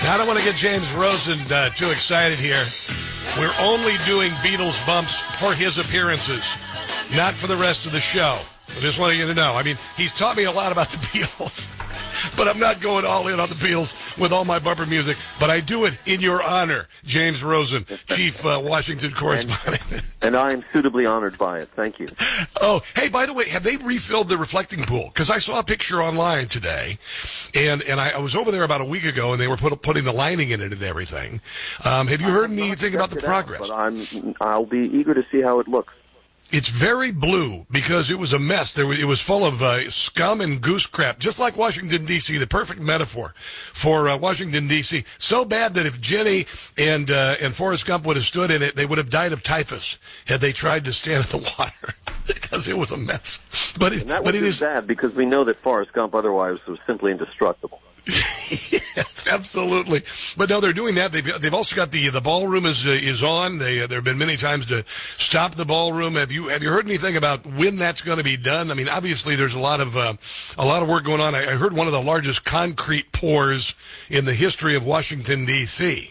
Now, I don't want to get James Rosen too excited here. We're only doing Beatles bumps for his appearances, not for the rest of the show. I just want you to know. I mean, he's taught me a lot about the Beatles, but I'm not going all in on the Beatles with all my bumper music. But I do it in your honor, James Rosen, Chief Washington Correspondent. And I am suitably honored by it. Thank you. Oh, hey, by the way, have they refilled the reflecting pool? Because I saw a picture online today, and I was over there about a week ago, and they were putting the lining in it and everything. Have you heard anything about the progress? But I'll be eager to see how it looks. It's very blue because it was a mess. It was full of scum and goose crap, just like Washington, D.C., the perfect metaphor for Washington, D.C. So bad that if Jenny and Forrest Gump would have stood in it, they would have died of typhus had they tried to stand in the water because it was a mess. But it is sad because we know that Forrest Gump otherwise was simply indestructible. Yes, absolutely. But no, they're doing that. They've also got the ballroom is on. There have been many times to stop the ballroom. Have you heard anything about when that's going to be done? I mean, obviously there's a lot of work going on. I heard one of the largest concrete pours in the history of Washington D.C.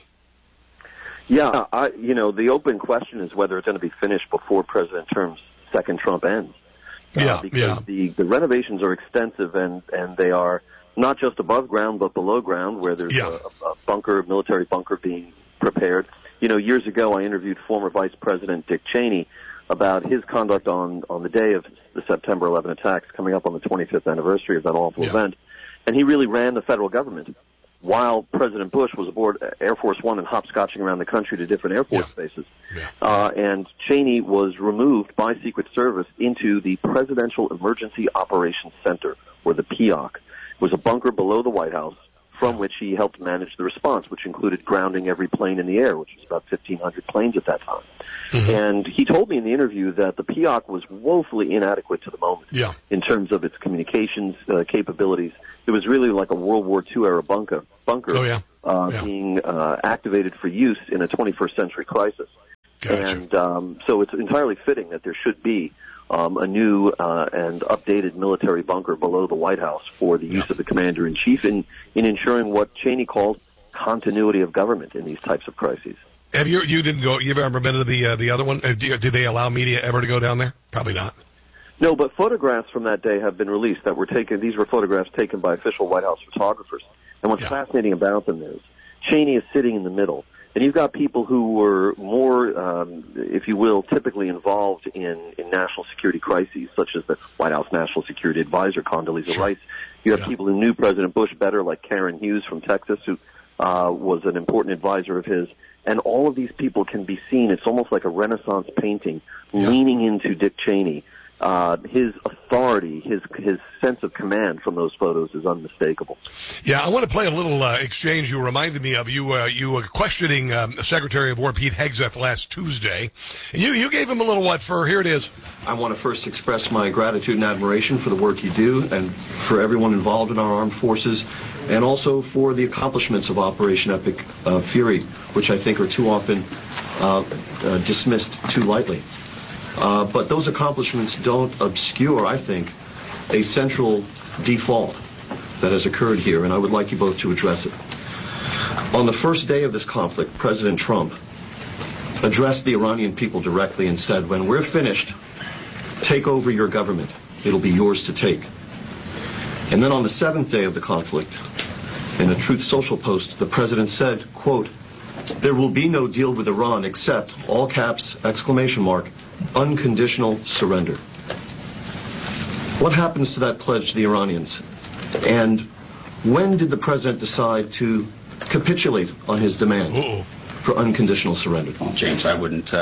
Yeah, the open question is whether it's going to be finished before President Trump's second Trump ends. Because the renovations are extensive and they are not just above ground, but below ground, where there's a bunker, military bunker being prepared. Years ago, I interviewed former Vice President Dick Cheney about his conduct on the day of the September 11 attacks, coming up on the 25th anniversary of that awful event. And he really ran the federal government while President Bush was aboard Air Force One and hopscotching around the country to different Air Force bases. And Cheney was removed by Secret Service into the Presidential Emergency Operations Center, or the PEOC. Was a bunker below the White House from which he helped manage the response, which included grounding every plane in the air, which was about 1,500 planes at that time. Mm-hmm. And he told me in the interview that the PEOC was woefully inadequate to the moment in terms of its communications capabilities. It was really like a World War II era bunker being activated for use in a 21st century crisis. Gotcha. And so it's entirely fitting that there should be a new and updated military bunker below the White House for the use of the commander-in-chief in ensuring what Cheney called continuity of government in these types of crises. Have you didn't go? You've ever been to the other one? Did they allow media ever to go down there? Probably not. No, but photographs from that day have been released that were taken. These were photographs taken by official White House photographers. And what's fascinating about them is Cheney is sitting in the middle. And you've got people who were more, if you will, typically involved in national security crises, such as the White House National Security Advisor, Condoleezza Rice. You have people who knew President Bush better, like Karen Hughes from Texas, who was an important advisor of his. And all of these people can be seen. It's almost like a Renaissance painting leaning into Dick Cheney. His authority, his sense of command from those photos is unmistakable. Yeah, I want to play a little exchange you reminded me of. You were questioning Secretary of War Pete Hegseth last Tuesday. And you gave him a little what for. Here it is. I want to first express my gratitude and admiration for the work you do and for everyone involved in our armed forces, and also for the accomplishments of Operation Epic Fury, which I think are too often dismissed too lightly. But those accomplishments don't obscure, I think, a central default that has occurred here, and I would like you both to address it. On the first day of this conflict, President Trump addressed the Iranian people directly and said, when we're finished, take over your government. It'll be yours to take. And then on the seventh day of the conflict, in a Truth Social post, the president said, quote, there will be no deal with Iran except, all caps, exclamation mark, unconditional surrender. What happens to that pledge to the Iranians? And when did the president decide to capitulate on his demand for unconditional surrender? Well, James, I wouldn't.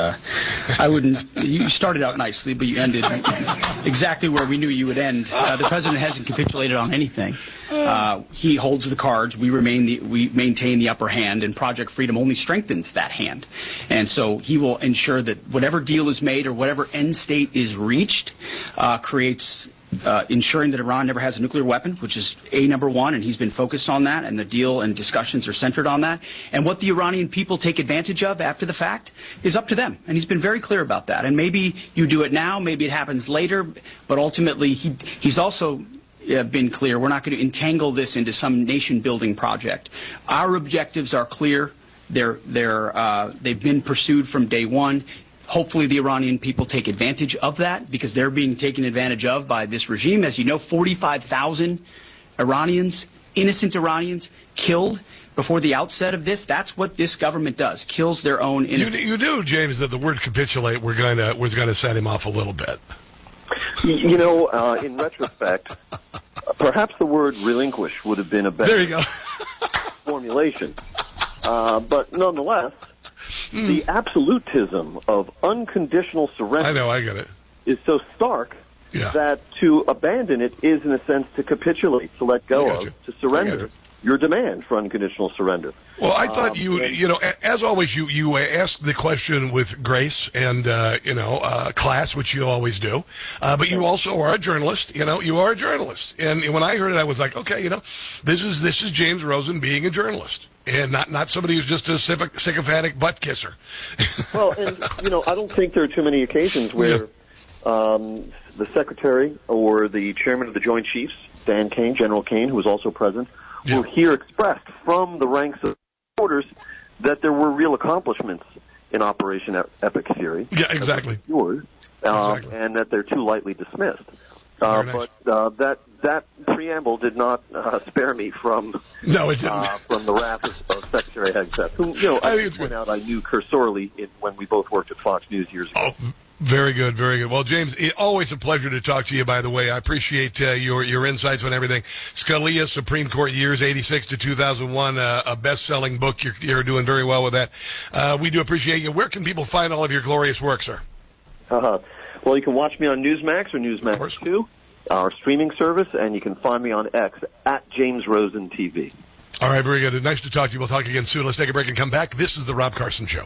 You started out nicely, but you ended exactly where we knew you would end. The president hasn't capitulated on anything. He holds the cards. We maintain the upper hand, and Project Freedom only strengthens that hand. And so he will ensure that whatever deal is made or whatever end state is reached creates ensuring that Iran never has a nuclear weapon, which is number one, and he's been focused on that, and the deal and discussions are centered on that. And what the Iranian people take advantage of after the fact is up to them, and he's been very clear about that. And maybe you do it now, maybe it happens later, but ultimately he's also been clear. We're not going to entangle this into some nation-building project. Our objectives are clear. They've been pursued from day one. Hopefully the Iranian people take advantage of that because they're being taken advantage of by this regime. As you know, 45,000 Iranians, innocent Iranians, killed before the outset of this. That's what this government does, kills their own innocent. You knew, James, that the word capitulate was going to set him off a little bit. In retrospect, perhaps the word relinquish would have been a better there you go. formulation. But nonetheless, the absolutism of unconditional surrender I get it. is so stark that to abandon it is, in a sense, to capitulate, to let go of, to surrender your demand for unconditional surrender. Well, I thought as always, you asked the question with grace and, class, which you always do. But you also are a journalist. You are a journalist. And when I heard it, I was like, okay, this is James Rosen being a journalist. And not somebody who's just a sycophantic butt kisser. Well, and, I don't think there are too many occasions where the secretary or the chairman of the Joint Chiefs, Dan Kane, General Kane, who was also present, will hear expressed from the ranks of supporters that there were real accomplishments in Operation Epic Fury. Yeah, exactly. And that they're too lightly dismissed. Nice. But that preamble did not spare me from from the wrath of Secretary Hegseth, whom I point out I knew cursorily when we both worked at Fox News years ago. Oh, very good, very good. Well, James, always a pleasure to talk to you, by the way. I appreciate your insights on everything. Scalia, Supreme Court Years, 86 to 2001, a best-selling book. You're doing very well with that. We do appreciate you. Where can people find all of your glorious work, sir? Well, you can watch me on Newsmax or Newsmax 2, our streaming service, and you can find me on X at James Rosen TV. All right, very good. Nice to talk to you. We'll talk again soon. Let's take a break and come back. This is The Rob Carson Show.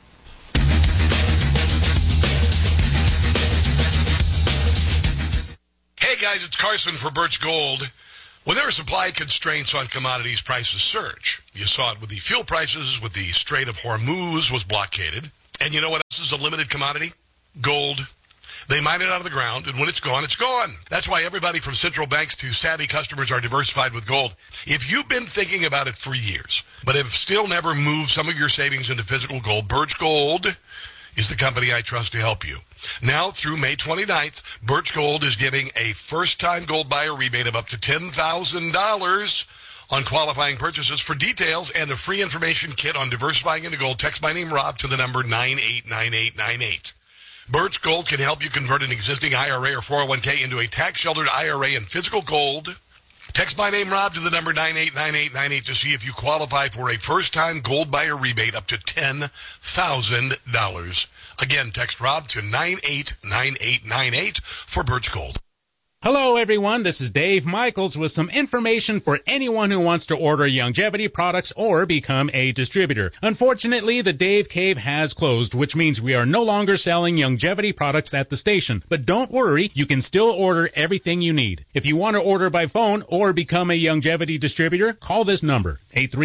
Hey, guys, it's Carson for Birch Gold. When there are supply constraints on commodities, prices surge. You saw it with the fuel prices, with the Strait of Hormuz was blockaded. And you know what else is a limited commodity? Gold. They mine it out of the ground, and when it's gone, it's gone. That's why everybody from central banks to savvy customers are diversified with gold. If you've been thinking about it for years, but have still never moved some of your savings into physical gold, Birch Gold is the company I trust to help you. Now, through May 29th, Birch Gold is giving a first-time gold buyer rebate of up to $10,000 on qualifying purchases. For details and a free information kit on diversifying into gold, text my name, Rob, to the number 989898. Birch Gold can help you convert an existing IRA or 401k into a tax-sheltered IRA in physical gold. Text my name, Rob, to the number 989898 to see if you qualify for a first-time gold buyer rebate up to $10,000. Again, text Rob to 989898 for Birch Gold. Hello, everyone. This is Dave Michaels with some information for anyone who wants to order Youngevity products or become a distributor. Unfortunately, the Dave Cave has closed, which means we are no longer selling Youngevity products at the station. But don't worry, you can still order everything you need. If you want to order by phone or become a Youngevity distributor, call this number,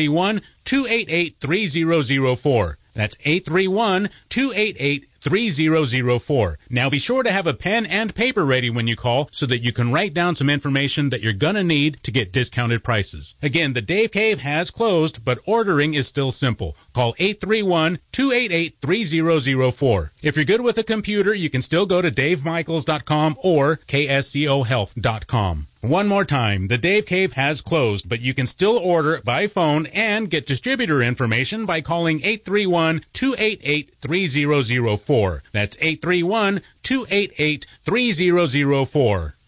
831-288-3004. That's 831-288-3004. Now be sure to have a pen and paper ready when you call so that you can write down some information that you're going to need to get discounted prices. Again, the Dave Cave has closed, but ordering is still simple. Call 831-288-3004. If you're good with a computer, you can still go to davemichaels.com or kscohealth.com. One more time, the Dave Cave has closed, but you can still order by phone and get distributor information by calling 831-288-3004. That's 831-288-3004.